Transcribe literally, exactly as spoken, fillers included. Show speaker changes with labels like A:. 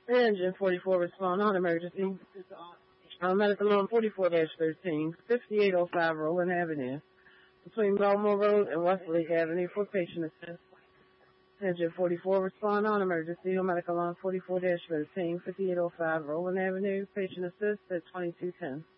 A: Engine forty-four, respond on emergency. Uh, medical on forty-four dash thirteen, fifty-eight oh five Roland Avenue, between Belmore Road and Westlake Avenue for patient assist. Engine forty-four, respond on emergency. Medical on forty-four dash thirteen, fifty-eight oh five Roland Avenue, patient assist at twenty-two ten.